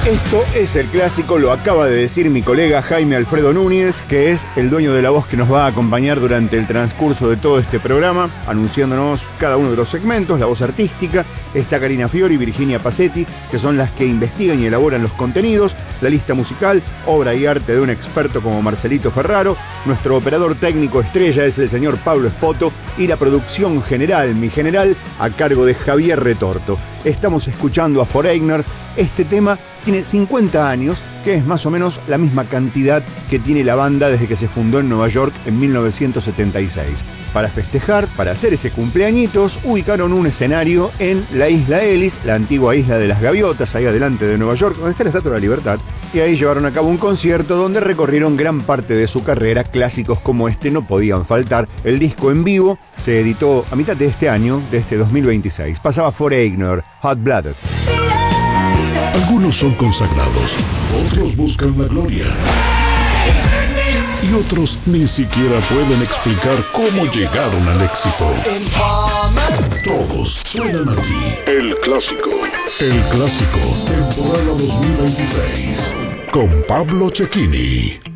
Esto es el clásico, lo acaba de decir mi colega Jaime Alfredo Núñez, que es el dueño de la voz que nos va a acompañar durante el transcurso de todo este programa, anunciándonos cada uno de los segmentos, la voz artística. Está Karina Fiori y Virginia Pacetti, que son las que investigan y elaboran los contenidos, la lista musical, obra y arte de un experto como Marcelito Ferraro, nuestro operador técnico estrella es el señor Pablo Espoto, y la producción general, mi general, a cargo de Javier Retorto. Estamos escuchando a Foreigner. Este tema tiene 50 años, que es más o menos la misma cantidad que tiene la banda desde que se fundó en Nueva York en 1976. Para festejar, para hacer ese cumpleañitos, ubicaron un escenario en la isla Ellis, la antigua isla de las Gaviotas, ahí adelante de Nueva York, donde está la Estatua de la Libertad, y ahí llevaron a cabo un concierto donde recorrieron gran parte de su carrera. Clásicos como este no podían faltar. El disco en vivo se editó a mitad de este año, de este 2026. Pasaba Foreigner, Hot Blooded. Algunos son consagrados, otros buscan la gloria, y otros ni siquiera pueden explicar cómo llegaron al éxito. Todos suenan aquí. El Clásico, temporada 2026, con Pablo Cecchini.